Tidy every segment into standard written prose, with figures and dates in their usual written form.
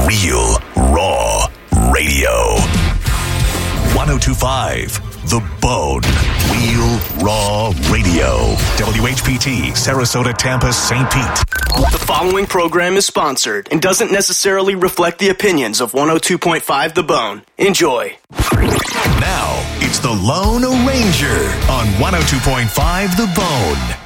Real, raw radio. 1025 The Bone. Real, raw radio. WHPT, Sarasota, Tampa, St. Pete. The following program is sponsored and doesn't necessarily reflect the opinions of 102.5 The Bone. Enjoy. Now, it's the Lone Ranger on 102.5 The Bone.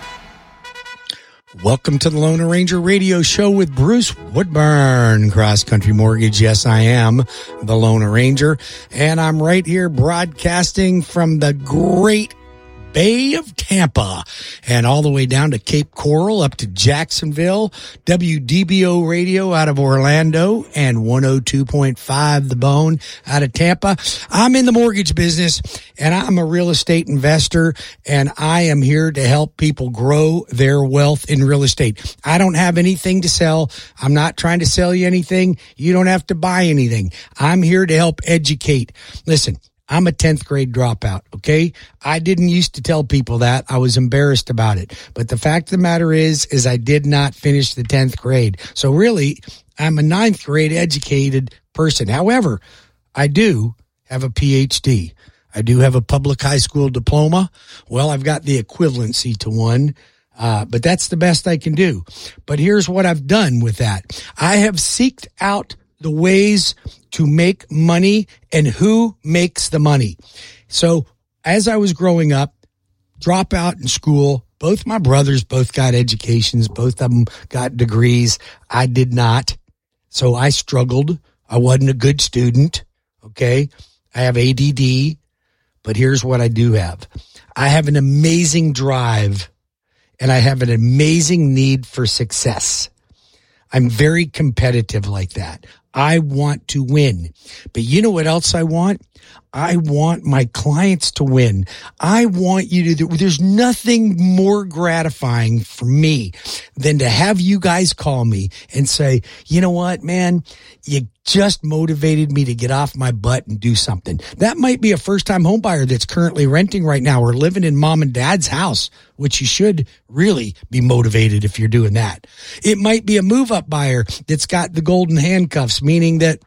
Welcome to the Lone Ranger Radio Show with Bruce Woodburn, Cross Country Mortgage. Yes, I am the Lone Ranger, and I'm right here broadcasting from the great Bay of Tampa and all the way down to Cape Coral up to Jacksonville. WDBO Radio out of Orlando and 102.5 The Bone out of Tampa. I'm in the mortgage business and I'm a real estate investor, and I am here to help people grow their wealth in real estate. I don't have anything to sell. I'm not trying to sell you anything. You don't have to buy anything. I'm here to help educate. Listen, I'm a 10th grade dropout, okay? I didn't used to tell people that. I was embarrassed about it. But the fact of the matter is I did not finish the 10th grade. So really, I'm a 9th grade educated person. However, I do have a PhD. I do have a public high school diploma. Well, I've got the equivalency to one. But that's the best I can do. But here's what I've done with that. I have seeked out the ways to make money and who makes the money. So as I was growing up, drop out in school, both my brothers both got educations, both of them got degrees. I did not. So I struggled. I wasn't a good student. Okay. I have ADD, but here's what I do have. I have an amazing drive and I have an amazing need for success. I'm very competitive like that. I want to win. But you know what else I want? I want my clients to win. I want you to there's nothing more gratifying for me than to have you guys call me and say, you know what, man, you just motivated me to get off my butt and do something. That might be a first-time home buyer that's currently renting right now or living in mom and dad's house, which you should really be motivated if you're doing that. It might be a move-up buyer that's got the golden handcuffs, meaning that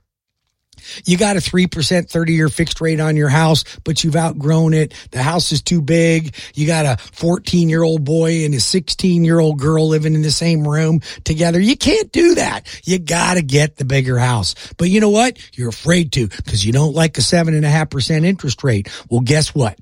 you got a 3% 30-year fixed rate on your house, but you've outgrown it. The house is too big. You got a 14-year-old boy and a 16-year-old girl living in the same room together. You can't do that. You got to get the bigger house. But you know what? You're afraid to because you don't like a 7.5% interest rate. Well, guess what?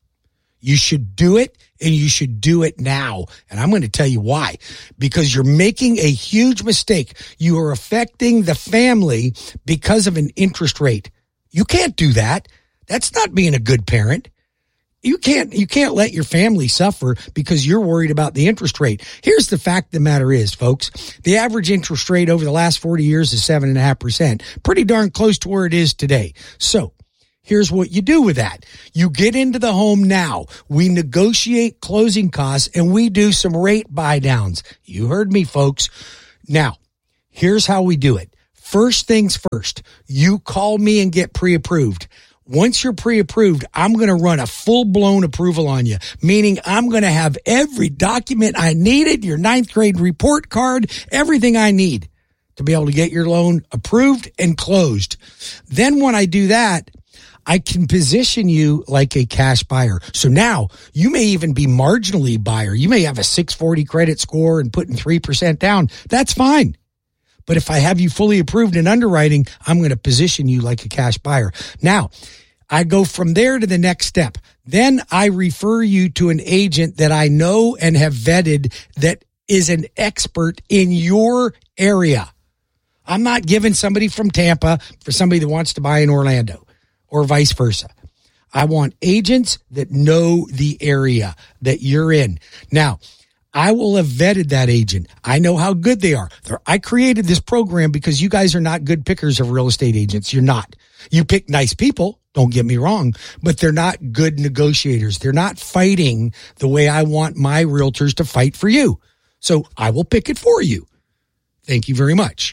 You should do it, and you should do it now. And I'm going to tell you why. Because you're making a huge mistake. You are affecting the family because of an interest rate. You can't do that. That's not being a good parent. You can't let your family suffer because you're worried about the interest rate. Here's the fact of the matter is, folks, the average interest rate over the last 40 years is 7.5%. Pretty darn close to where it is today. So, here's what you do with that. You get into the home now. We negotiate closing costs and we do some rate buy downs. You heard me, folks. Now, here's how we do it. First things first, you call me and get pre-approved. Once you're pre-approved, I'm going to run a full-blown approval on you, meaning I'm going to have every document I needed, your 9th grade report card, everything I need to be able to get your loan approved and closed. Then when I do that, I can position you like a cash buyer. So now you may even be marginally buyer. You may have a 640 credit score and putting 3% down. That's fine. But if I have you fully approved in underwriting, I'm going to position you like a cash buyer. Now, I go from there to the next step. Then I refer you to an agent that I know and have vetted that is an expert in your area. I'm not giving somebody from Tampa for somebody that wants to buy in Orlando, or vice versa. I want agents that know the area that you're in. Now, I will have vetted that agent. I know how good they are. I created this program because you guys are not good pickers of real estate agents. You're not. You pick nice people, don't get me wrong, but they're not good negotiators. They're not fighting the way I want my realtors to fight for you. So I will pick it for you. Thank you very much.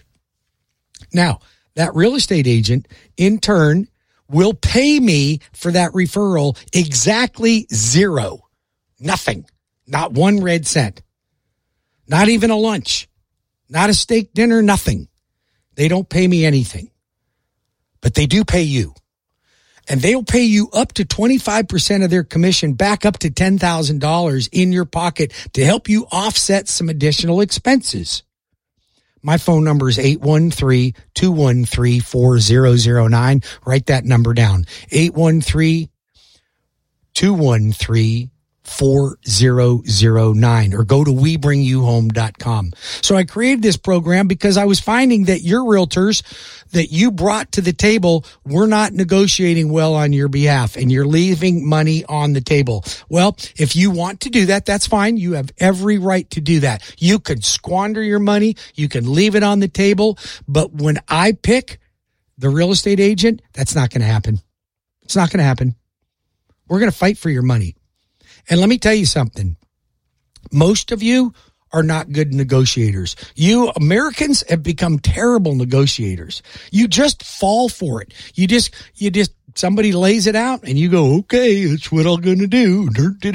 Now, that real estate agent, in turn, will pay me for that referral exactly zero. Nothing. Not 1 red cent. Not even a lunch. Not a steak dinner, nothing. They don't pay me anything, but they do pay you. And they'll pay you up to 25% of their commission, back up to $10,000 in your pocket to help you offset some additional expenses. My phone number is 813-213-4009. Write that number down. 813-213-4009, or go to WeBringYouHome.com. So I created this program because I was finding that your realtors that you brought to the table were not negotiating well on your behalf, and you're leaving money on the table. Well, if you want to do that, that's fine. You have every right to do that. You can squander your money. You can leave it on the table. But when I pick the real estate agent, that's not going to happen. It's not going to happen. We're going to fight for your money. And let me tell you something. Most of you are not good negotiators. You Americans have become terrible negotiators. You just fall for it. You just somebody lays it out and you go, okay, that's what I'm going to do.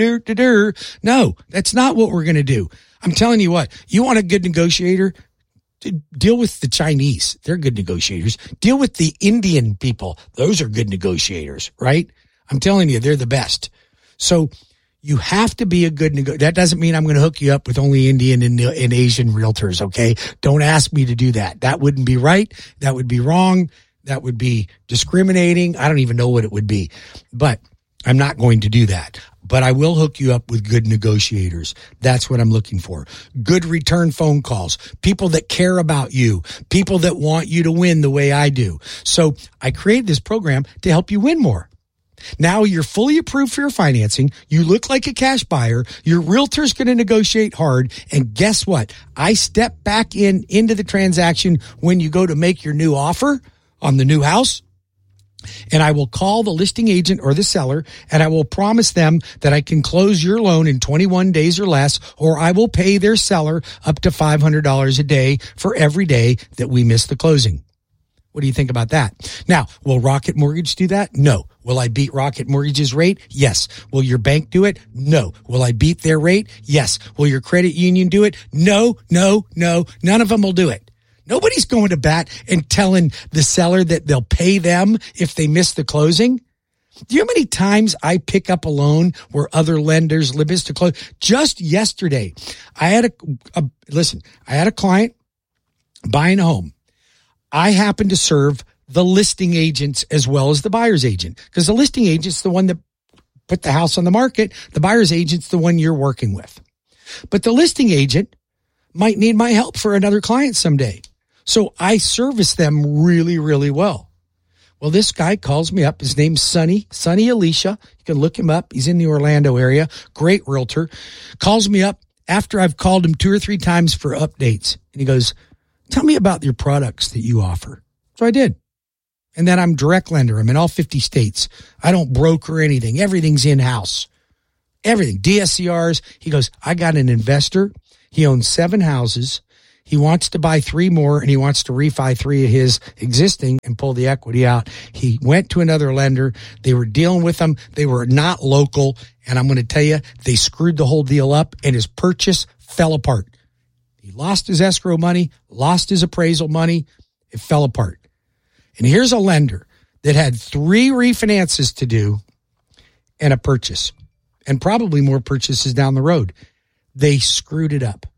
No, that's not what we're going to do. I'm telling you what, you want a good negotiator? Deal with the Chinese. They're good negotiators. Deal with the Indian people. Those are good negotiators, right? I'm telling you, they're the best. So you have to be a good negotiator. That doesn't mean I'm going to hook you up with only Indian and Asian realtors, okay? Don't ask me to do that. That wouldn't be right. That would be wrong. That would be discriminating. I don't even know what it would be. But I'm not going to do that. But I will hook you up with good negotiators. That's what I'm looking for. Good return phone calls. People that care about you. People that want you to win the way I do. So I created this program to help you win more. Now you're fully approved for your financing. You look like a cash buyer. Your realtor's going to negotiate hard. And guess what? I step back into the transaction when you go to make your new offer on the new house. And I will call the listing agent or the seller, and I will promise them that I can close your loan in 21 days or less, or I will pay their seller up to $500 a day for every day that we miss the closing. What do you think about that? Now, will Rocket Mortgage do that? No. Will I beat Rocket Mortgage's rate? Yes. Will your bank do it? No. Will I beat their rate? Yes. Will your credit union do it? No. None of them will do it. Nobody's going to bat and telling the seller that they'll pay them if they miss the closing. Do you know how many times I pick up a loan where other lenders miss the close? Just yesterday, I had a client buying a home. I happen to serve the listing agents as well as the buyer's agent, because the listing agent's the one that put the house on the market. The buyer's agent's the one you're working with. But the listing agent might need my help for another client someday. So I service them really, really well. Well, this guy calls me up. His name's Sonny Alicia. You can look him up. He's in the Orlando area. Great realtor. Calls me up after I've called him 2 or 3 times for updates. And he goes, tell me about your products that you offer. So I did. And then I'm direct lender. I'm in all 50 states. I don't broker anything. Everything's in-house. Everything. DSCRs. He goes, I got an investor. He owns 7 houses. He wants to buy 3 more, and he wants to refi 3 of his existing and pull the equity out. He went to another lender. They were dealing with him. They were not local. And I'm going to tell you, they screwed the whole deal up, and his purchase fell apart. He lost his escrow money, lost his appraisal money. It fell apart. And here's a lender that had 3 refinances to do and a purchase, and probably more purchases down the road. They screwed it up.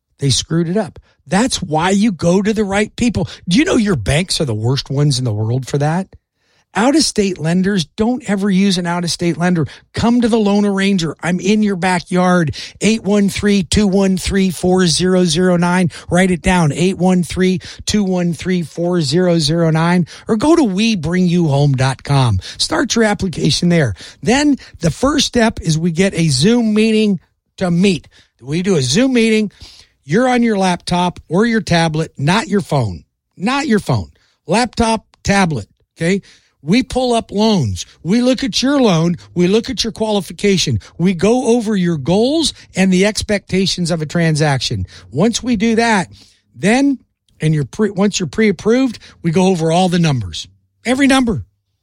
That's why you go to the right people. Do you know your banks are the worst ones in the world for that? Out-of-state lenders, don't ever use an out-of-state lender. Come to the Lone Ranger. I'm in your backyard. 813-213-4009. Write it down, 813-213-4009. Or go to WeBringYouHome.com. Start your application there. Then the first step is we get a Zoom meeting to meet. We do a Zoom meeting. You're on your laptop or your tablet, not your phone. Laptop, tablet, okay? We pull up loans. We look at your loan. We look at your qualification. We go over your goals and the expectations of a transaction. Once we do that, then, and once you're pre-approved, we go over all the numbers. Every number.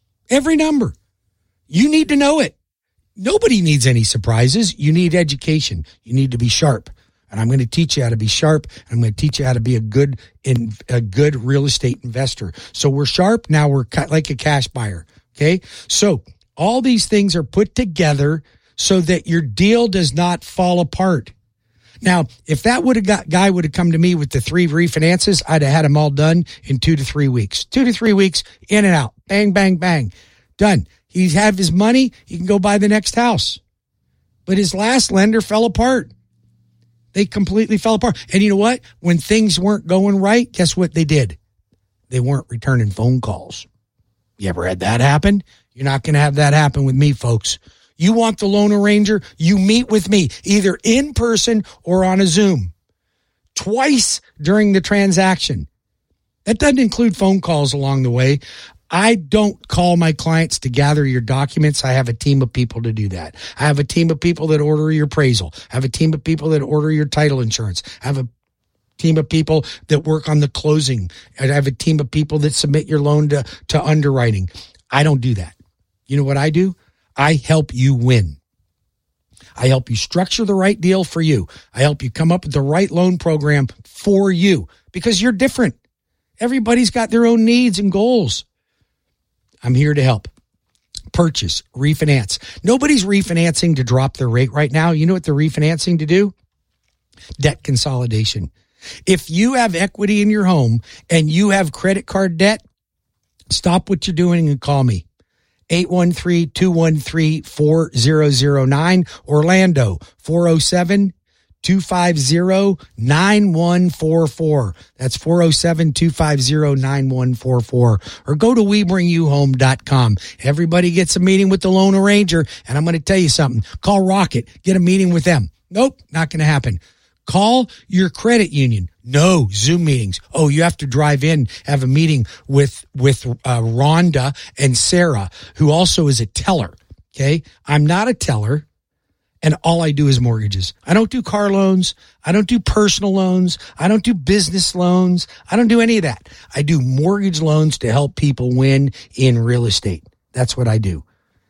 You need to know it. Nobody needs any surprises. You need education. You need to be sharp. And I'm going to teach you how to be sharp. I'm going to teach you how to be a good real estate investor. So we're sharp. Now we're like a cash buyer. Okay. So all these things are put together so that your deal does not fall apart. Now, if that guy would have come to me with the 3 refinances, I'd have had them all done in 2 to 3 weeks. 2 to 3 weeks, in and out. Bang, bang, bang. Done. He's have his money. He can go buy the next house. But his last lender fell apart. They completely fell apart. And you know what? When things weren't going right, guess what they did? They weren't returning phone calls. You ever had that happen? You're not going to have that happen with me, folks. You want the Loan Arranger? You meet with me either in person or on a Zoom twice during the transaction. That doesn't include phone calls along the way. I don't call my clients to gather your documents. I have a team of people to do that. I have a team of people that order your appraisal. I have a team of people that order your title insurance. I have a team of people that work on the closing. I have a team of people that submit your loan to underwriting. I don't do that. You know what I do? I help you win. I help you structure the right deal for you. I help you come up with the right loan program for you because you're different. Everybody's got their own needs and goals. I'm here to help. Purchase, refinance. Nobody's refinancing to drop their rate right now. You know what they're refinancing to do? Debt consolidation. If you have equity in your home and you have credit card debt, stop what you're doing and call me. 813-213-4009. Orlando, 407-250-9144. That's 407-250-9144. Or go to WeBringYouHome.com. Everybody gets a meeting with the Loan Arranger, and I'm going to tell you something. Call Rocket. Get a meeting with them. Nope, not going to happen. Call your credit union. No Zoom meetings. Oh, you have to drive in, have a meeting with Rhonda and Sarah, who also is a teller. Okay. I'm not a teller, and all I do is mortgages. I don't do car loans. I don't do personal loans. I don't do business loans. I don't do any of that. I do mortgage loans to help people win in real estate. That's what I do.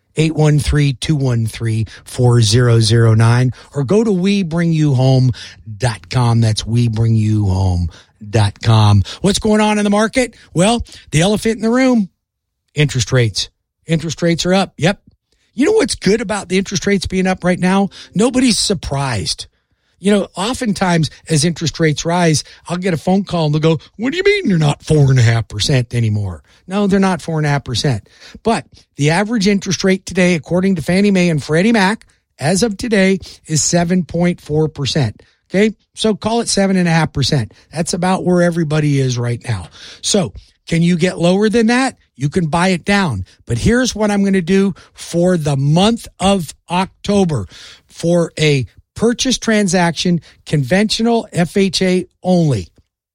813-213-4009 or go to WeBringYouHome.com. That's WeBringYouHome.com. What's going on in the market? Well, the elephant in the room, interest rates. Interest rates are up. Yep. You know what's good about the interest rates being up right now? Nobody's surprised. You know, oftentimes as interest rates rise, I'll get a phone call and they'll go, what do you mean you're not 4.5% anymore? No, they're not 4.5%. But the average interest rate today, according to Fannie Mae and Freddie Mac, as of today, is 7.4%. Okay, so call it 7.5%. That's about where everybody is right now. So can you get lower than that? You can buy it down. But here's what I'm going to do for the month of October for a purchase transaction, conventional FHA only.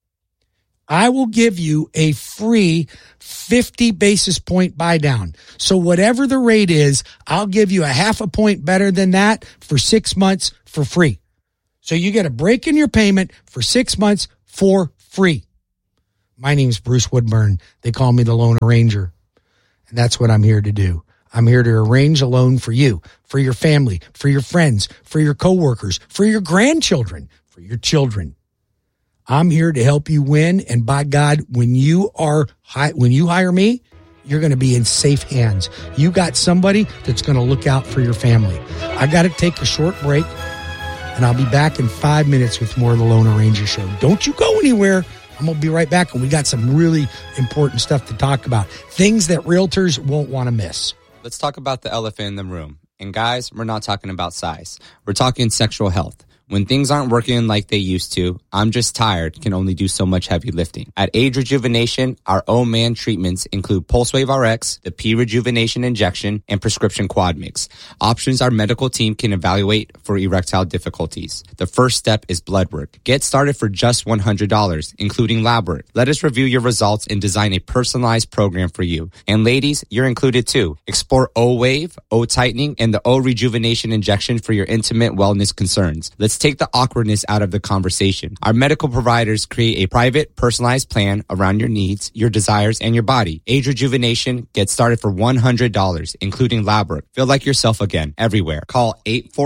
I will give you a free 50 basis point buy down. So whatever the rate is, I'll give you a half a point better than that for 6 months for free. So you get a break in your payment for 6 months for free. My name is Bruce Woodburn. They call me the Loan Arranger. And that's what I'm here to do. I'm here to arrange a loan for you, for your family, for your friends, for your coworkers, for your grandchildren, for your children. I'm here to help you win. And by God, when you hire me, you're going to be in safe hands. You got somebody that's going to look out for your family. I got to take a short break, and I'll be back in 5 minutes with more of the Loan Arranger Show. Don't you go anywhere. I'm going to be right back, and we got some really important stuff to talk about. Things that realtors won't want to miss. Let's talk about the elephant in the room. And guys, we're not talking about size. We're talking sexual health. When things aren't working like they used to, I'm Just Tired can only do so much heavy lifting. At Age Rejuvenation, our Oh Man treatments include PulseWave RX, the P Rejuvenation Injection, and Prescription Quad Mix. Options our medical team can evaluate for erectile difficulties. The first step is blood work. Get started for just $100, including lab work. Let us review your results and design a personalized program for you. And ladies, you're included too. Explore O-Wave, O-Tightening, and the O Rejuvenation Injection for your intimate wellness concerns. Let's take the awkwardness out of the conversation. Our medical providers create a private, personalized plan around your needs, your desires, and your body. Age Rejuvenation gets started for $100, including lab work. Feel like yourself again, everywhere. Call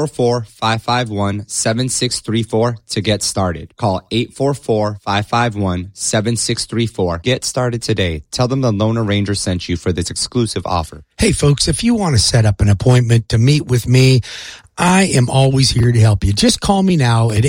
844-551-7634 to get started. Call 844-551-7634. Get started today. Tell them the Loner Ranger sent you for this exclusive offer. Hey, folks, if you want to set up an appointment to meet with me, I am always here to help you. Just call me now at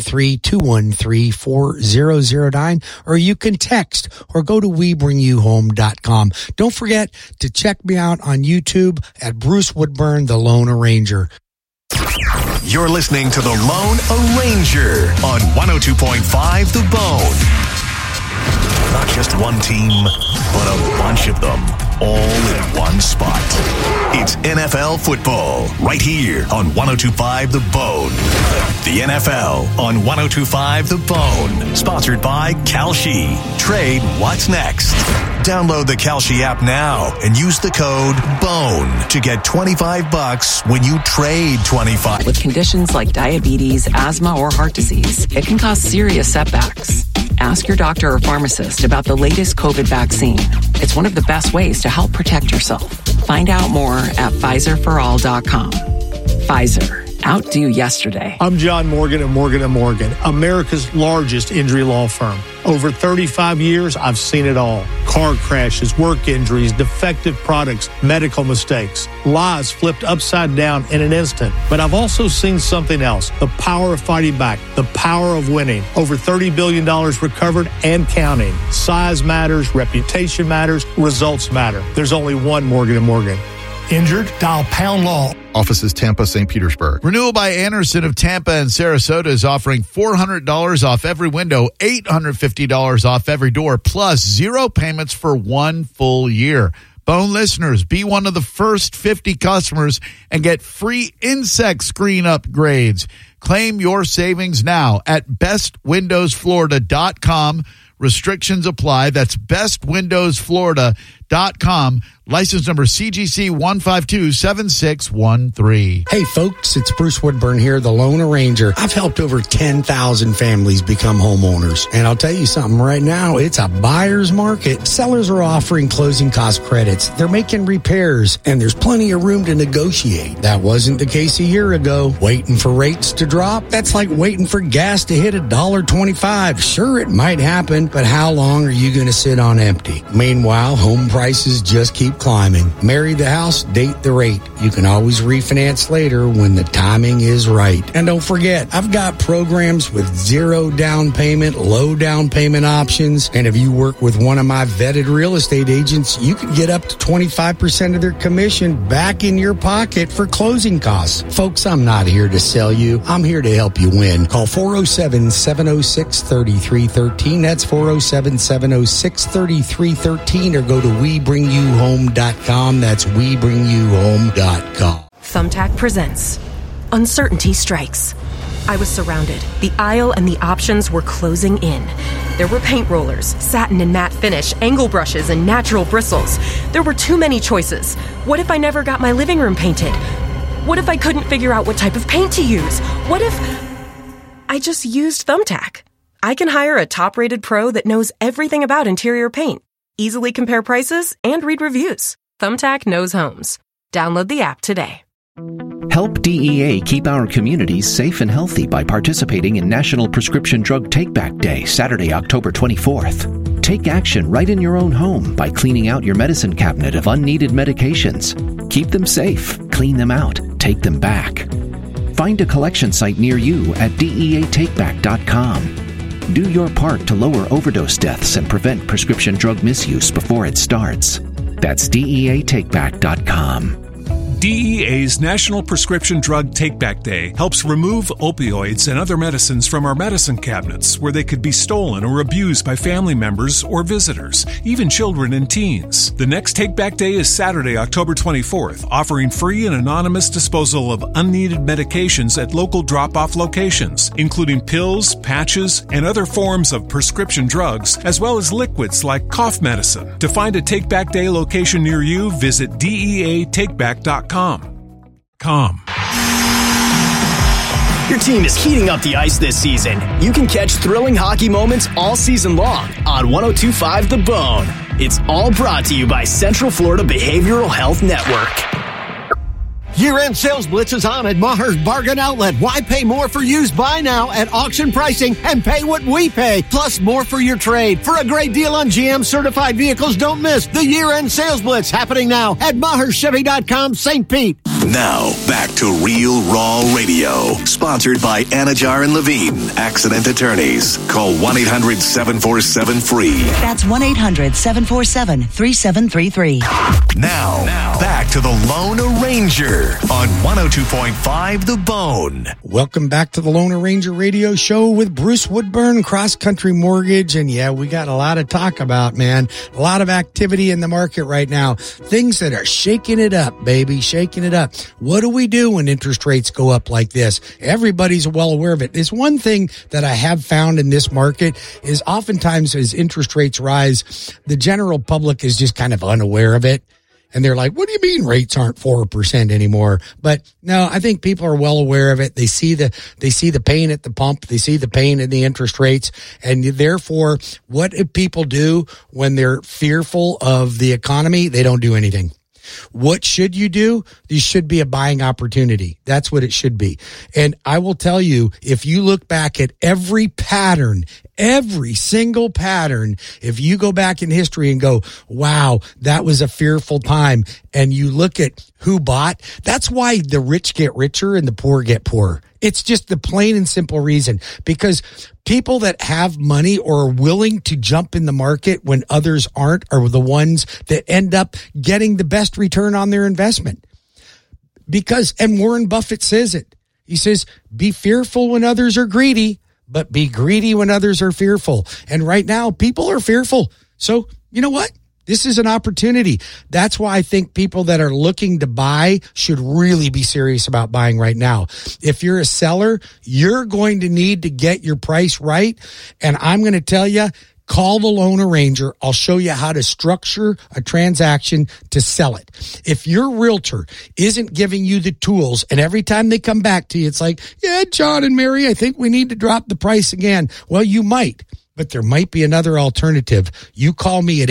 813-213-4009, or you can text or go to WeBringYouHome.com. Don't forget to check me out on YouTube at Bruce Woodburn, the Lone Ranger. You're listening to the Lone Ranger on 102.5 The Bone. Not just one team, but a bunch of them, all in one spot. It's NFL football right here on 102.5 The Bone. The NFL on 102.5 The Bone. Sponsored by Kalshi. Trade what's next. Download the Kalshi app now and use the code BONE to get $25 when you trade $25. With conditions like diabetes, asthma, or heart disease, it can cause serious setbacks. Ask your doctor or pharmacist about the latest COVID vaccine. It's one of the best ways to help protect yourself. Find out more at PfizerForAll.com. Pfizer. Outdo yesterday. I'm John Morgan of Morgan & Morgan, America's largest injury law firm. Over 35 years, I've seen it all. Car crashes, work injuries, defective products, medical mistakes, lives flipped upside down in an instant. But I've also seen something else, the power of fighting back, the power of winning. Over $30 billion recovered and counting. Size matters, reputation matters, results matter. There's only one Morgan & Morgan. Injured? Dial Pound Law. Offices Tampa, St. Petersburg. Renewal by Anderson of Tampa and Sarasota is offering $400 off every window, $850 off every door, plus 0 payments for 1 full year. Bone listeners, be one of the first 50 customers and get free insect screen upgrades. Claim your savings now at bestwindowsflorida.com. Restrictions apply. That's bestwindowsflorida.com. License number CGC 1527613. Hey, folks, it's Bruce Woodburn here, the Lone Ranger. I've helped over 10,000 families become homeowners. And I'll tell you something right now, it's a buyer's market. Sellers are offering closing cost credits. They're making repairs, and there's plenty of room to negotiate. That wasn't the case a year ago. Waiting for rates to drop? That's like waiting for gas to hit $1.25. Sure, it might happen, but how long are you going to sit on empty? Meanwhile, home prices just keep climbing. Marry the house, date the rate. You can always refinance later when the timing is right. And don't forget, I've got programs with 0 down payment, low down payment options. And if you work with one of my vetted real estate agents, you can get up to 25% of their commission back in your pocket for closing costs. Folks, I'm not here to sell you. I'm here to help you win. Call 407-706-3313. That's 407-706-3313, or go to WeBringYouHome.com. That's WeBringYouHome.com. Thumbtack presents Uncertainty Strikes. I was surrounded. The aisle and the options were closing in. There were paint rollers, satin and matte finish, angle brushes, and natural bristles. There were too many choices. What if I never got my living room painted? What if I couldn't figure out what type of paint to use? What if I just used Thumbtack? I can hire a top-rated pro that knows everything about interior paint, easily compare prices, and read reviews. Thumbtack knows homes. Download the app today. Help DEA keep our communities safe and healthy by participating in National Prescription Drug Take-Back Day, Saturday, October 24th. Take action right in your own home by cleaning out your medicine cabinet of unneeded medications. Keep them safe, clean them out, take them back. Find a collection site near you at DEATakeback.com. Do your part to lower overdose deaths and prevent prescription drug misuse before it starts. That's DEATakeback.com. DEA's National Prescription Drug Take-Back Day helps remove opioids and other medicines from our medicine cabinets where they could be stolen or abused by family members or visitors, even children and teens. The next Take-Back Day is Saturday, October 24th, offering free and anonymous disposal of unneeded medications at local drop-off locations, including pills, patches, and other forms of prescription drugs, as well as liquids like cough medicine. To find a Take-Back Day location near you, visit DEATakeback.com. Your team is heating up the ice this season. You can catch thrilling hockey moments all season long on 102.5 The Bone. It's all brought to you by Central Florida Behavioral Health Network. Year-end sales blitz is on at Maher's Bargain Outlet. Why pay more for used? Buy now at auction pricing and pay what we pay, plus more for your trade. For a great deal on GM certified vehicles, don't miss the year-end sales blitz happening now at MaherChevy.com, St. Pete. Now, back to Real Raw Radio, sponsored by Anajar and Levine, accident attorneys. Call 1-800-747-FREE. That's 1-800-747-3733. Now, back to the Lone Ranger on 102.5 The Bone. Welcome back to the Lone Ranger Radio Show with Bruce Woodburn, Cross Country Mortgage. And yeah, we got a lot to talk about, man. A lot of activity in the market right now. Things that are shaking it up, baby, shaking it up. What do we do when interest rates go up like this? Everybody's well aware of it. There's one thing that I have found in this market is oftentimes as interest rates rise, the general public is just kind of unaware of it. And they're like, what do you mean rates aren't 4% anymore? But no, I think people are well aware of it. They see the pain at the pump. They see the pain in the interest rates. And therefore, what do people do when they're fearful of the economy? They don't do anything. What should you do? This should be a buying opportunity. That's what it should be. And I will tell you, if you look back at every pattern, every single pattern, if you go back in history and go, wow, that was a fearful time, and you look at who bought, that's why the rich get richer and the poor get poorer. It's just the plain and simple reason, because people that have money or are willing to jump in the market when others aren't are the ones that end up getting the best return on their investment. Because, and Warren Buffett says it, he says, be fearful when others are greedy, but be greedy when others are fearful. And right now, people are fearful. So, you know what? This is an opportunity. That's why I think people that are looking to buy should really be serious about buying right now. If you're a seller, you're going to need to get your price right. And I'm going to tell you, call the Lone Ranger. I'll show you how to structure a transaction to sell it. If your realtor isn't giving you the tools, and every time they come back to you, it's like, yeah, John and Mary, I think we need to drop the price again. Well, you might. But there might be another alternative. You call me at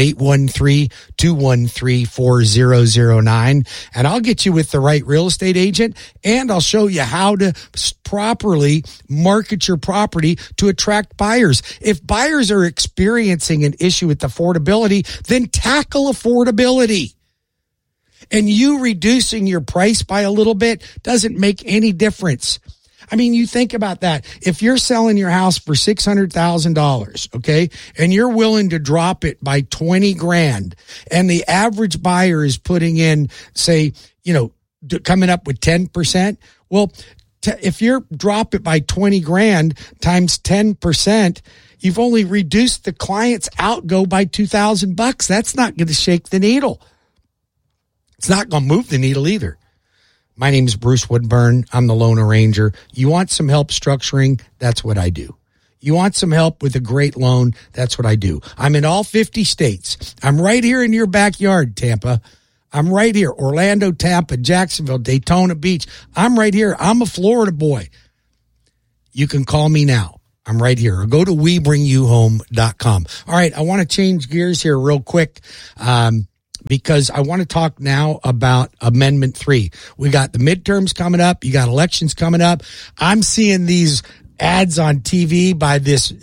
813-213-4009, and I'll get you with the right real estate agent, and I'll show you how to properly market your property to attract buyers. If buyers are experiencing an issue with affordability, then tackle affordability. And you reducing your price by a little bit doesn't make any difference. I mean, you think about that. If you're selling your house for $600,000, okay, and you're willing to drop it by $20,000, and the average buyer is putting in, say, coming up with 10%. Well, if you drop it by $20,000 times 10%, you've only reduced the client's outgo by $2,000. That's not going to shake the needle. It's not going to move the needle either. My name is Bruce Woodburn. I'm the Lone Ranger. You want some help structuring? That's what I do. You want some help with a great loan? That's what I do. I'm in all 50 states. I'm right here in your backyard, Tampa. I'm right here. Orlando, Tampa, Jacksonville, Daytona Beach. I'm right here. I'm a Florida boy. You can call me now. I'm right here. Or go to WeBringYouHome.com. All right, I want to change gears here real quick. Because I want to talk now about Amendment 3. We got the midterms coming up. You got elections coming up. I'm seeing these ads on TV by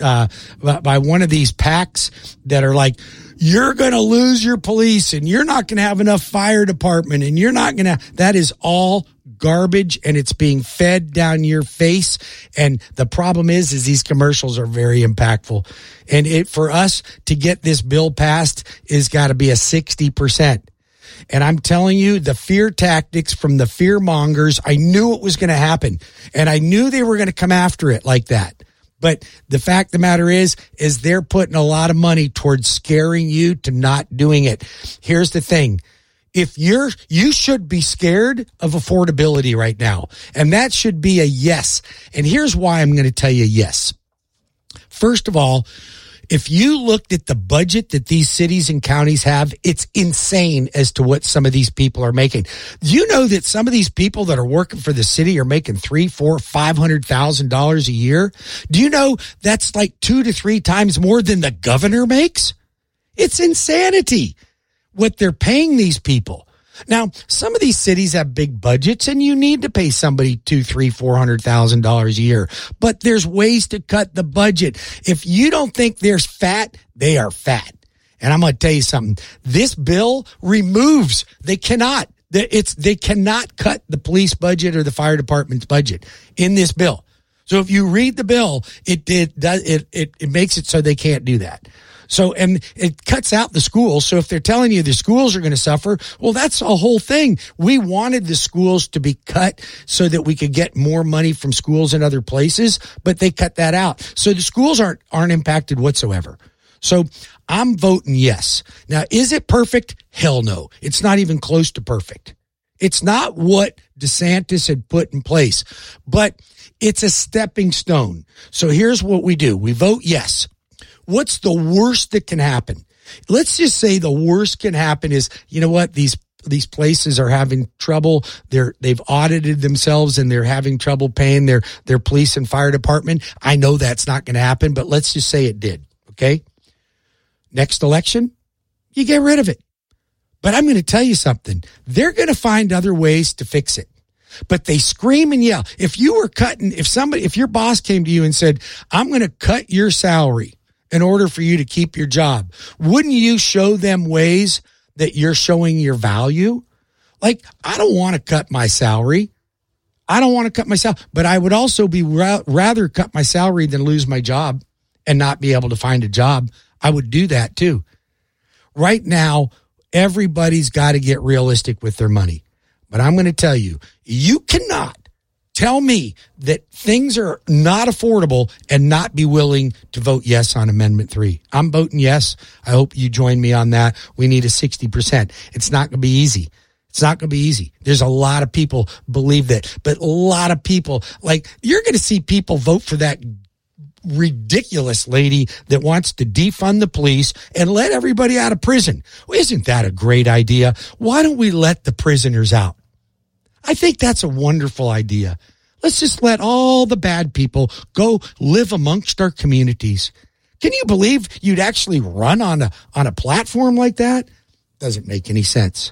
by one of these PACs that are like, you're going to lose your police and you're not going to have enough fire department and you're not going to, that is all garbage, and it's being fed down your face. And the problem is these commercials are very impactful. And for us to get this bill passed is got to be a 60%. And I'm telling you, the fear tactics from the fear mongers, I knew it was going to happen, and I knew they were going to come after it like that. But the fact of the matter is they're putting a lot of money towards scaring you to not doing it. Here's the thing. You should be scared of affordability right now. And that should be a yes. And here's why I'm going to tell you yes. First of all, If you looked at the budget that these cities and counties have, it's insane as to what some of these people are making. Do you know that some of these people that are working for the city are making $300,000, $400,000, $500,000 a year? Do you know that's like 2 to 3 times more than the governor makes? It's insanity what they're paying these people. Now, some of these cities have big budgets and you need to pay somebody $200,000, $300,000, $400,000 a year. But there's ways to cut the budget. If you don't think there's fat, they are fat. And I'm going to tell you something. This bill removes, they cannot cut the police budget or the fire department's budget in this bill. So if you read the bill, it makes it so they can't do that. So, and it cuts out the schools. So if they're telling you the schools are going to suffer, well, that's a whole thing. We wanted the schools to be cut so that we could get more money from schools in other places, but they cut that out. So the schools aren't impacted whatsoever. So I'm voting yes. Now, is it perfect? Hell no. It's not even close to perfect. It's not what DeSantis had put in place, but it's a stepping stone. So here's what we do. We vote yes. What's the worst that can happen? Let's just say the worst can happen is, you know what, these places are having trouble. They've audited themselves and they're having trouble paying their police and fire department. I know that's not going to happen, but let's just say it did. Okay. Next election, you get rid of it. But I'm going to tell you something. They're going to find other ways to fix it. But they scream and yell. If your boss came to you and said, I'm going to cut your salary in order for you to keep your job, wouldn't you show them ways that you're showing your value? Like, I don't want to cut my salary. But I would also be rather cut my salary than lose my job and not be able to find a job. I would do that too. Right now, everybody's got to get realistic with their money. But I'm going to tell you, you cannot tell me that things are not affordable and not be willing to vote yes on Amendment 3. I'm voting yes. I hope you join me on that. We need a 60%. It's not going to be easy. There's a lot of people believe that, but a lot of people, like, you're going to see people vote for that ridiculous lady that wants to defund the police and let everybody out of prison. Well, isn't that a great idea? Why don't we let the prisoners out? I think that's a wonderful idea. Let's just let all the bad people go live amongst our communities. Can you believe you'd actually run on a platform like that? Doesn't make any sense.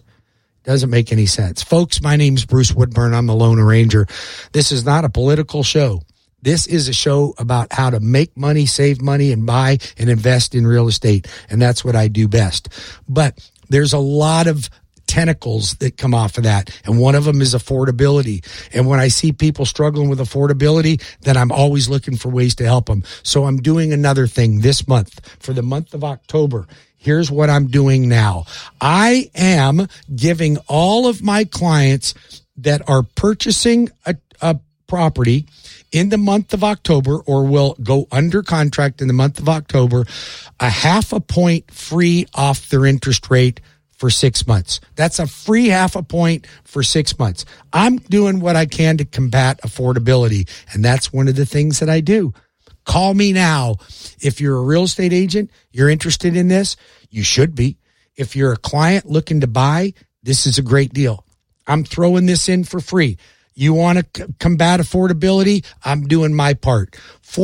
Folks, my name's Bruce Woodburn. I'm the Lone Ranger. This is not a political show. This is a show about how to make money, save money, and buy and invest in real estate. And that's what I do best. But there's a lot of tentacles that come off of that. And one of them is affordability. And when I see people struggling with affordability, then I'm always looking for ways to help them. So I'm doing another thing this month for the month of October. Here's what I'm doing now. I am giving all of my clients that are purchasing a property in the month of October, or will go under contract in the month of October, a 0.5 point free off their interest rate for 6 months. That's a free 0.5 point for 6 months. I'm doing what I can to combat affordability, and that's one of the things that I do. Call me now. If you're a real estate agent, you're interested in this, you should be. If you're a client looking to buy, this is a great deal. I'm throwing this in for free. You want to combat affordability? I'm doing my part.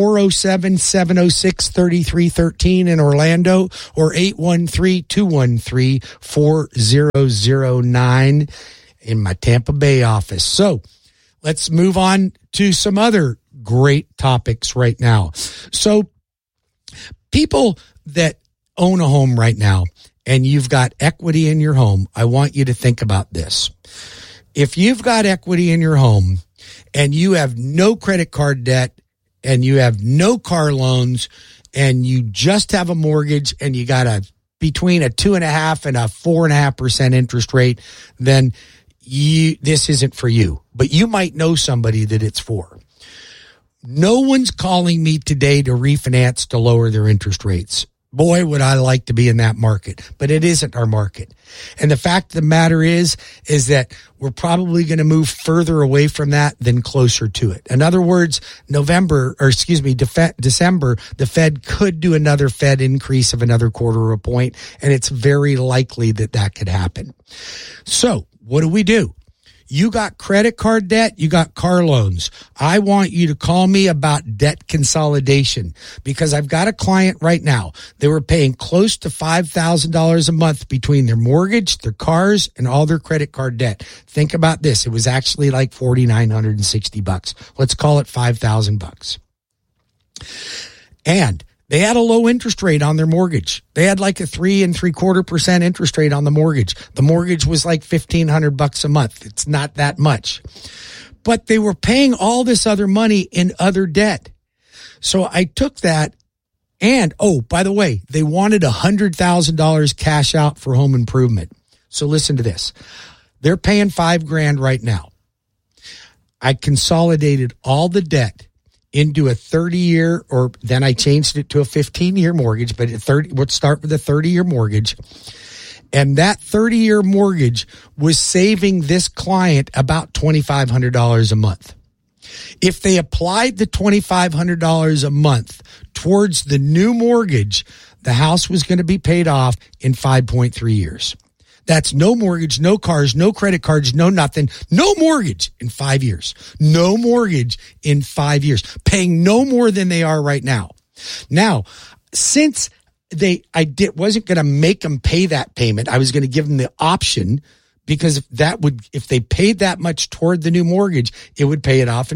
407-706-3313 in Orlando, or 813-213-4009 in my Tampa Bay office. So let's move on to some other great topics right now. So people that own a home right now and you've got equity in your home, I want you to think about this. If you've got equity in your home and you have no credit card debt and you have no car loans and you just have a mortgage and you got between a 2.5% and a 4.5% interest rate, then this isn't for you. But you might know somebody that it's for. No one's calling me today to refinance to lower their interest rates. Boy, would I like to be in that market, but it isn't our market. And the fact of the matter is that we're probably going to move further away from that than closer to it. In other words, December, the Fed could do another Fed increase of another quarter of a point, and it's very likely that could happen. So what do? You got credit card debt, you got car loans. I want you to call me about debt consolidation because I've got a client right now. They were paying close to $5,000 a month between their mortgage, their cars, and all their credit card debt. Think about this. It was actually like $4,960. Let's call it $5,000. And they had a low interest rate on their mortgage. They had like a 3.75% interest rate on the mortgage. The mortgage was like $1,500 a month. It's not that much, but they were paying all this other money in other debt. So I took that and, oh, by the way, they wanted $100,000 cash out for home improvement. So listen to this. They're paying $5,000 right now. I consolidated all the debt into a 30-year, or then I changed it to a 15-year mortgage, but let's start with a 30-year mortgage. And that 30-year mortgage was saving this client about $2,500 a month. If they applied the $2,500 a month towards the new mortgage, the house was going to be paid off in 5.3 years. That's no mortgage, no cars, no credit cards, no nothing, no mortgage in 5 years. No mortgage in 5 years, paying no more than they are right now. Now, since wasn't going to make them pay that payment, I was going to give them the option because if they paid that much toward the new mortgage, it would pay it off in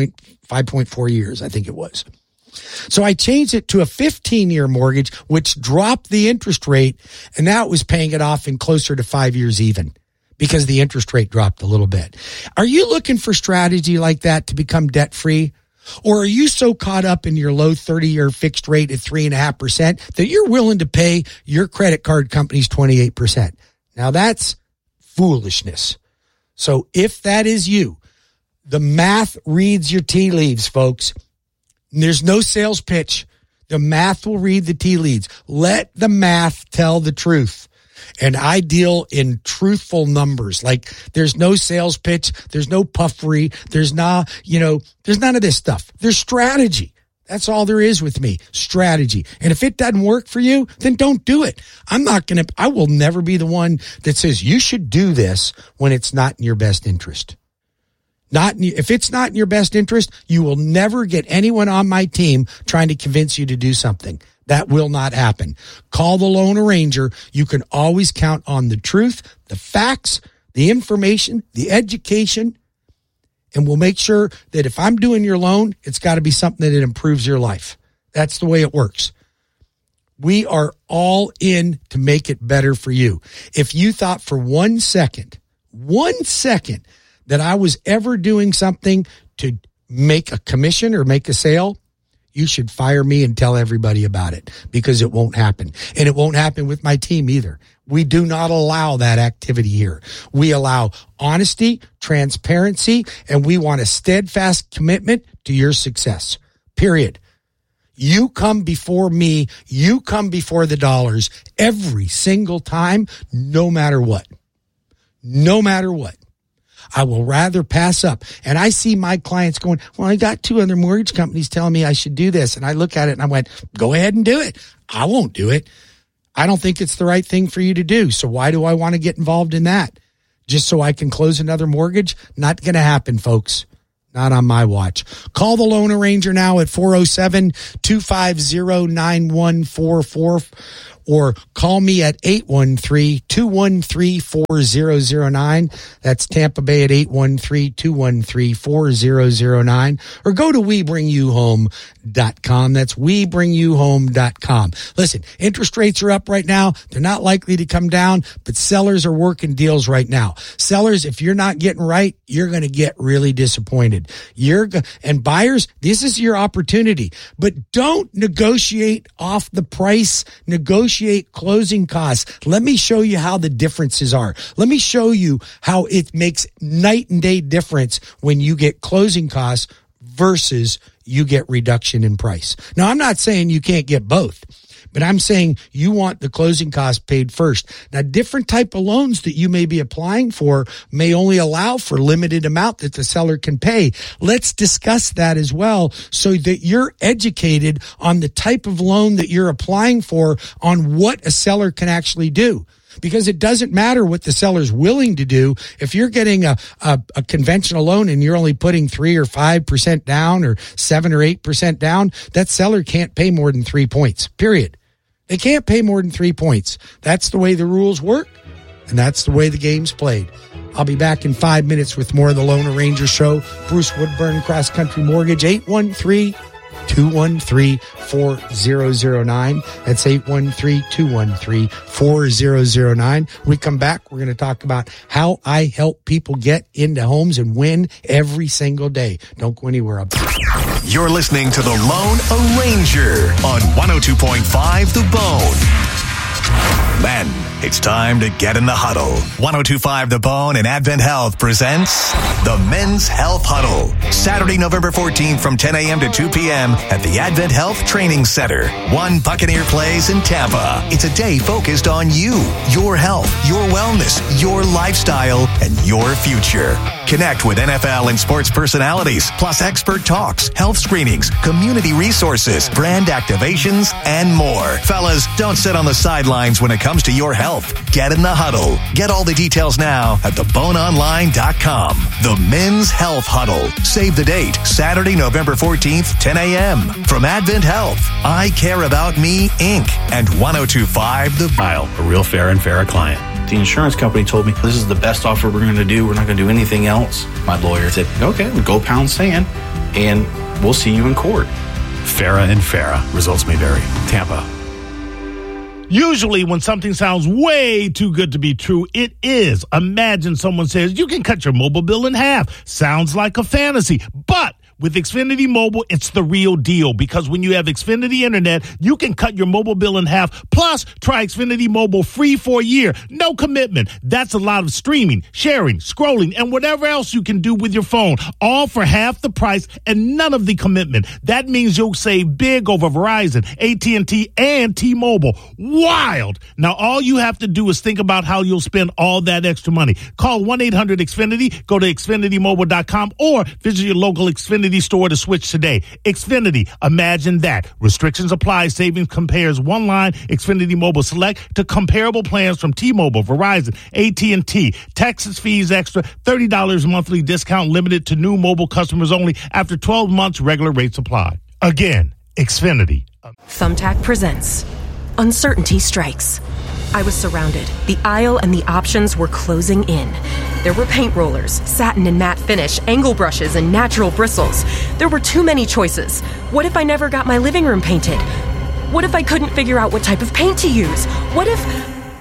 5.4 years, I think it was. So I changed it to a 15-year mortgage, which dropped the interest rate, and now it was paying it off in closer to 5 years even because the interest rate dropped a little bit. Are you looking for strategy like that to become debt-free? Or are you so caught up in your low 30-year fixed rate at 3.5% that you're willing to pay your credit card companies 28%? Now that's foolishness. So if that is you, the math reads your tea leaves, folks. There's no sales pitch. The math will read the tea leaves. Let the math tell the truth. And I deal in truthful numbers. Like there's no sales pitch. There's no puffery. There's none of this stuff. There's strategy. That's all there is with me. Strategy. And if it doesn't work for you, then don't do it. I will never be the one that says you should do this when it's not in your best interest. If it's not in your best interest, you will never get anyone on my team trying to convince you to do something. That will not happen. Call the Lone Ranger. You can always count on the truth, the facts, the information, the education, and we'll make sure that if I'm doing your loan, it's got to be something that improves your life. That's the way it works. We are all in to make it better for you. If you thought for 1 second, that I was ever doing something to make a commission or make a sale, you should fire me and tell everybody about it because it won't happen. And it won't happen with my team either. We do not allow that activity here. We allow honesty, transparency, and we want a steadfast commitment to your success. Period. You come before me. You come before the dollars every single time, no matter what. No matter what. I will rather pass up. And I see my clients going, well, I got 2 other mortgage companies telling me I should do this. And I look at it and I went, go ahead and do it. I won't do it. I don't think it's the right thing for you to do. So why do I want to get involved in that? Just so I can close another mortgage? Not going to happen, folks. Not on my watch. Call the Lone Ranger now at 407-250-9144 or call me at 813-213-4009. That's Tampa Bay at 813-213-4009 or go to WeBringYouHome.com. That's WeBringYouHome.com. Listen, interest rates are up right now. They're not likely to come down, but sellers are working deals right now. Sellers, if you're not getting right, you're going to get really disappointed. And buyers, this is your opportunity, but don't negotiate off the price. Negotiate closing costs. Let me show you how the differences are. Let me show you how it makes night and day difference when you get closing costs versus you get reduction in price. Now, I'm not saying you can't get both, But I'm saying you want the closing costs paid first. Now, different type of loans that you may be applying for may only allow for limited amount that the seller can pay. Let's discuss that as well so that you're educated on the type of loan that you're applying for, on what a seller can actually do. Because it doesn't matter what the seller's willing to do. If you're getting a conventional loan and you're only putting 3 or 5% down or 7 or 8% down, that seller can't pay more than 3 points, period. They can't pay more than 3 points. That's the way the rules work, and that's the way the game's played. I'll be back in 5 minutes with more of the Lone Ranger Show. Bruce Woodburn, Cross Country Mortgage, 813-213-4009. That's 813-213-4009. When we come back, we're going to talk about how I help people get into homes and win every single day. Don't go anywhere. You're listening to The Lone Ranger on 102.5 The Bone. Men, it's time to get in the huddle. 102.5 The Bone and Advent Health presents the Men's Health Huddle. Saturday, November 14th from 10 a.m. to 2 p.m. at the Advent Health Training Center. One Buccaneer Place in Tampa. It's a day focused on you, your health, your wellness, your lifestyle, and your future. Connect with NFL and sports personalities, plus expert talks, health screenings, community resources, brand activations, and more. Fellas, don't sit on the sidelines when it comes to your health. Get in the huddle. Get all the details now at theboneonline.com. The Men's Health Huddle. Save the date, Saturday, November 14th, 10 a.m. From Advent Health, I Care About Me, Inc. and 102.5 The Mile, a real fair and fair client. The insurance company told me, this is the best offer we're going to do. We're not going to do anything else. My lawyer said, okay, we'll go pound sand, and we'll see you in court. Farah and Farah. Results may vary. Tampa. Usually when something sounds way too good to be true, it is. Imagine someone says, you can cut your mobile bill in half. Sounds like a fantasy. But with Xfinity Mobile, it's the real deal, because when you have Xfinity Internet, you can cut your mobile bill in half. Plus, try Xfinity Mobile free for a year. No commitment. That's a lot of streaming, sharing, scrolling, and whatever else you can do with your phone, all for half the price and none of the commitment. That means you'll save big over Verizon, AT&T, and T-Mobile. Wild! Now, all you have to do is think about how you'll spend all that extra money. Call 1-800-XFINITY, go to XfinityMobile.com, or visit your local Xfinity store to switch today. Xfinity, imagine that. Restrictions apply. Savings compares one line Xfinity Mobile Select to comparable plans from T-Mobile, Verizon, AT&T. Taxes, fees extra, $30 monthly discount limited to new mobile customers only. After 12 months, regular rates apply. Again, Xfinity. Thumbtack presents Uncertainty Strikes. I was surrounded. The aisle and the options were closing in. There were paint rollers, satin and matte finish, angle brushes, and natural bristles. There were too many choices. What if I never got my living room painted? What if I couldn't figure out what type of paint to use? What if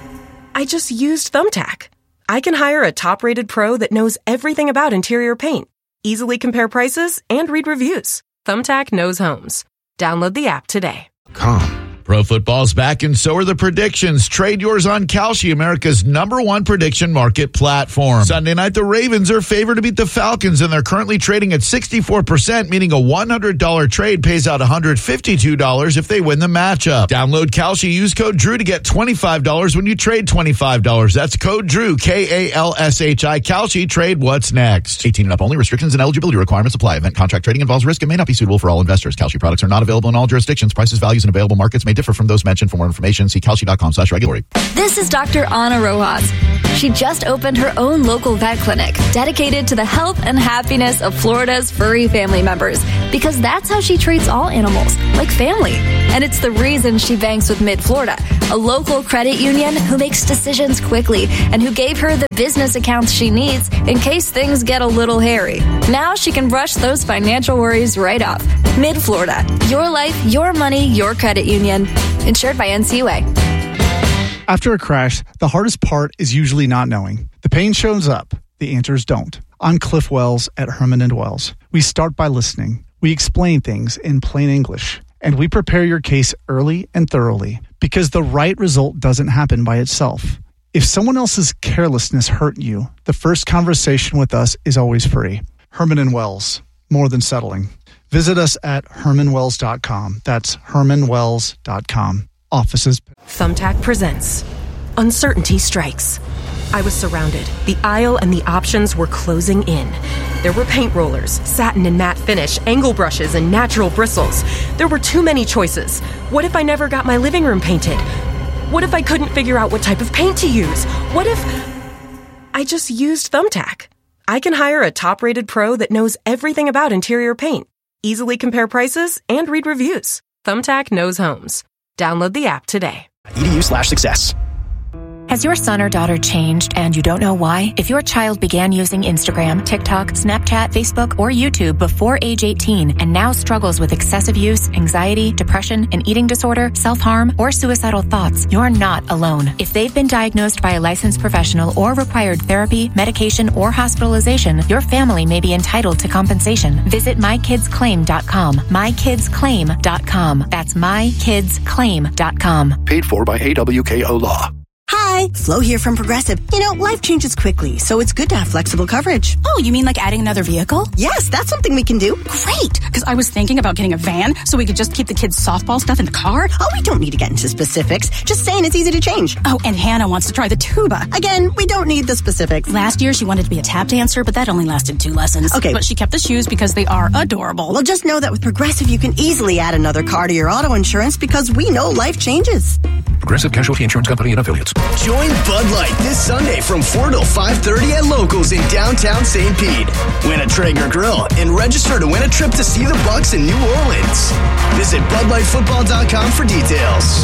I just used Thumbtack? I can hire a top-rated pro that knows everything about interior paint, easily compare prices, and read reviews. Thumbtack knows homes. Download the app today. Pro football's back, and so are the predictions. Trade yours on Kalshi, America's #1 prediction market platform. Sunday night, the Ravens are favored to beat the Falcons, and they're currently trading at 64%, meaning a $100 trade pays out $152 if they win the matchup. Download Kalshi, use code DREW to get $25 when you trade $25. That's code DREW, K-A-L-S-H-I. Kalshi, trade what's next. 18 and up only. Restrictions and eligibility requirements apply. Event contract trading involves risk and may not be suitable for all investors. Kalshi products are not available in all jurisdictions. Prices, values, and available markets may differ from those mentioned. For more information, see Kalshi.com/regulatory. This is Dr. Ana Rojas. She just opened her own local vet clinic dedicated to the health and happiness of Florida's furry family members, because that's how she treats all animals, like family. And it's the reason she banks with Mid-Florida, a local credit union who makes decisions quickly and who gave her the business accounts she needs in case things get a little hairy. Now she can brush those financial worries right off. Mid-Florida, your life, your money, your credit union. Insured by NCUA. After a crash, the hardest part is usually not knowing. The pain shows up. The answers don't. I'm Cliff Wells at Herman & Wells. We start by listening. We explain things in plain English. And we prepare your case early and thoroughly, because the right result doesn't happen by itself. If someone else's carelessness hurt you, the first conversation with us is always free. Herman & Wells. More than settling. Visit us at HermanWells.com. That's HermanWells.com. offices. Thumbtack presents Uncertainty Strikes. I was surrounded. The aisle and the options were closing in. There were paint rollers, satin and matte finish, angle brushes, and natural bristles. There were too many choices. What if I never got my living room painted? What if I couldn't figure out what type of paint to use? What if I just used Thumbtack? I can hire a top-rated pro that knows everything about interior paint, easily compare prices, and read reviews. Thumbtack knows homes. Download the app today. edu/success. Has your son or daughter changed and you don't know why? If your child began using Instagram, TikTok, Snapchat, Facebook, or YouTube before age 18 and now struggles with excessive use, anxiety, depression, an eating disorder, self-harm, or suicidal thoughts, you're not alone. If they've been diagnosed by a licensed professional or required therapy, medication, or hospitalization, your family may be entitled to compensation. Visit mykidsclaim.com. mykidsclaim.com. That's mykidsclaim.com. Paid for by AWKO Law. Hi, Flo here from Progressive. You know, life changes quickly, so it's good to have flexible coverage. Oh, you mean like adding another vehicle? Yes, that's something we can do. Great, because I was thinking about getting a van so we could just keep the kids' softball stuff in the car. Oh, we don't need to get into specifics. Just saying it's easy to change. Oh, and Hannah wants to try the tuba. Again, we don't need the specifics. Last year, she wanted to be a tap dancer, but that only lasted 2 lessons. Okay. But she kept the shoes because they are adorable. Well, just know that with Progressive, you can easily add another car to your auto insurance because we know life changes. Progressive Casualty Insurance Company and Affiliates. Join Bud Light this Sunday from 4 till 5:30 at Locals in downtown St. Pete. Win a Traeger grill and register to win a trip to see the Bucks in New Orleans. Visit BudLightFootball.com for details.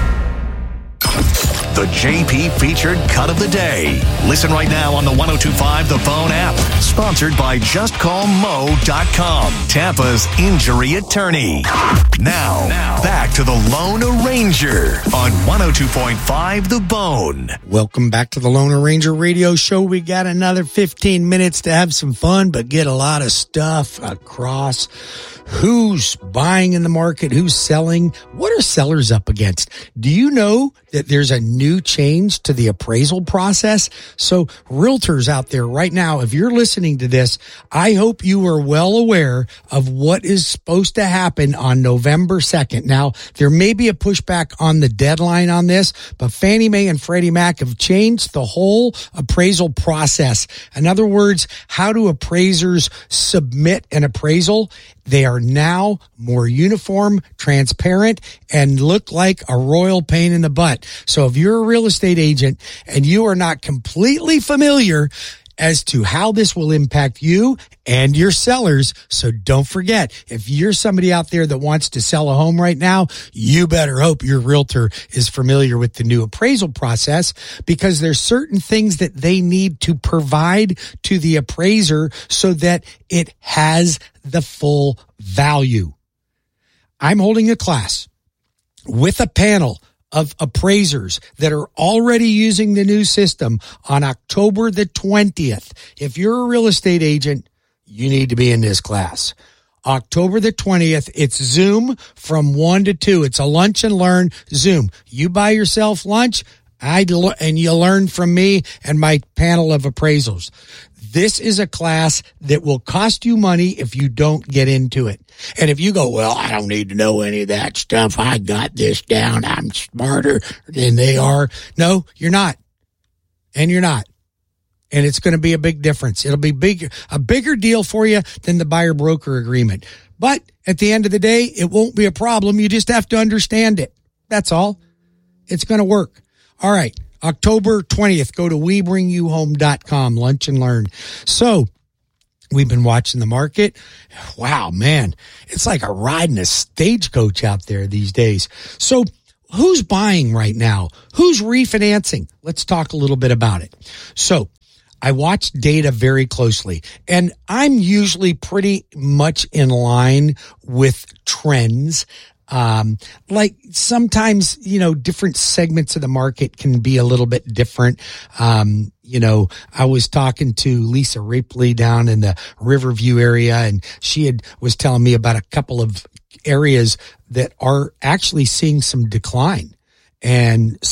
The JP featured cut of the day. Listen right now on the 102.5 The Phone app. Sponsored by JustCallMo.com, Tampa's injury attorney. Now, back to the Lone Ranger on 102.5 The Bone. Welcome back to the Lone Ranger Radio Show. We got another 15 minutes to have some fun, but get a lot of stuff across. Who's buying in the market? Who's selling? What are sellers up against? Do you know that there's a new change to the appraisal process? So realtors out there right now, if you're listening to this, I hope you are well aware of what is supposed to happen on November 2nd. Now, there may be a pushback on the deadline on this, but Fannie Mae and Freddie Mac have changed the whole appraisal process. In other words, how do appraisers submit an appraisal? They are now more uniform, transparent, and look like a royal pain in the butt. So if you're a real estate agent and you are not completely familiar as to how this will impact you and your sellers, so don't forget, if you're somebody out there that wants to sell a home right now, you better hope your realtor is familiar with the new appraisal process, because there's certain things that they need to provide to the appraiser so that it has the full value. I'm holding a class with a panel of appraisers that are already using the new system on October the 20th. If you're a real estate agent, you need to be in this class. October the 20th, it's Zoom from 1 to 2. It's a lunch and learn Zoom. You buy yourself lunch, and you learn from me and my panel of appraisals. This is a class that will cost you money if you don't get into it. And if you go, well, I don't need to know any of that stuff. I got this down. I'm smarter than they are. No, you're not. And you're not. And it's going to be a big difference. It'll be a bigger deal for you than the buyer broker agreement. But at the end of the day, it won't be a problem. You just have to understand it. That's all. It's going to work. All right. October 20th, go to WeBringYouHome.com, lunch and learn. So we've been watching the market. Wow, man, it's like a riding a stagecoach out there these days. So who's buying right now? Who's refinancing? Let's talk a little bit about it. So I watch data very closely, and I'm usually pretty much in line with trends. Like sometimes, different segments of the market can be a little bit different. I was talking to Lisa Ripley down in the Riverview area, and she was telling me about a couple of areas that are actually seeing some decline. And